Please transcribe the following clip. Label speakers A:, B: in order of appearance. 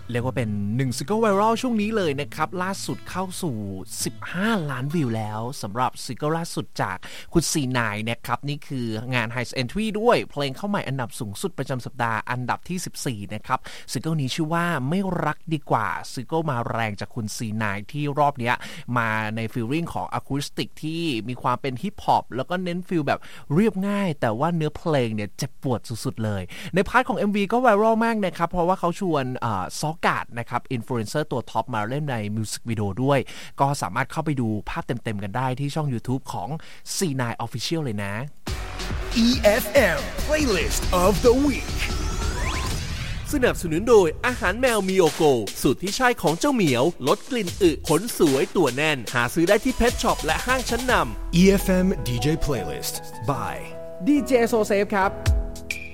A: เรียกว่าเป็น1ซิงเกิลไวรัลช่วงนี้เลยนะครับล่าสุดเข้าสู่15ล้านวิวแล้วสำหรับซิงเกิลล่าสุดจากคุณซีนายนะครับนี่คืองาน Highest Entry ด้วยเพลงเข้าใหม่อันดับสูงสุดประจำสัปดาห์อันดับที่14นะครับซิงเกิลนี้ชื่อว่าไม่รักดีกว่าซิงเกิลมาแรงจากคุณซีนายที่รอบนี้มาในฟีลลิ่งของอะคูสติกที่มีความเป็นฮิปฮอปแล้วก็เน้นฟีลแบบเรียบง่ายแต่ว่าเนื้อเพลงเนี่ยเจ็บปวดสุดๆเลยในพาร์ทของ MV ก็ไวรัลมากนะครับเพราะว่าเขาชวนซอกาดนะครับอินฟลูเอนเซอร์ตัวท็อปมาเล่นในมิวสิกวิดีโอด้วยก็สามารถเข้าไปดูภาพเต็มๆกันได้ที่ช่อง YouTube ของ C9 Official เลยนะ
B: EFM Playlist of the Week
C: สนับสนุนโดยอาหารแมวมิโอโกสูตรที่ใช่ของเจ้าเหมียวลดกลิ่นอึขนสวยตัวแน่นหาซื้อได้ที่เพทช็อปและห้างชั้นนำ
B: EFM DJ Playlist by
D: DJ So Safe ครับ